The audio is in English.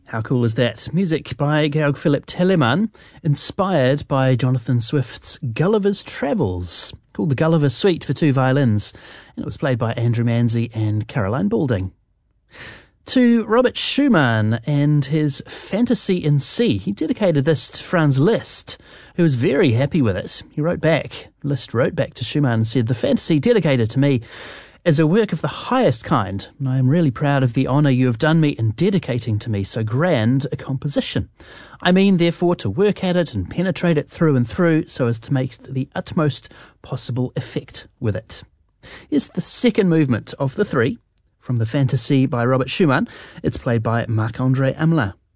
How cool is that? Music by Georg Philipp Telemann, inspired by Jonathan Swift's Gulliver's Travels, called the Gulliver Suite for two violins, and it was played by Andrew Manzi and Caroline Balding. To Robert Schumann and his Fantasy in C, he dedicated this to Franz Liszt, who was very happy with it. Liszt wrote back to Schumann and said, "The Fantasy dedicated to me is a work of the highest kind, and I am really proud of the honour you have done me in dedicating to me so grand a composition. I mean, therefore, to work at it and penetrate it through and through so as to make the utmost possible effect with it." Here's the second movement of the three from the Fantasy by Robert Schumann. It's played by Marc-André Hamelin.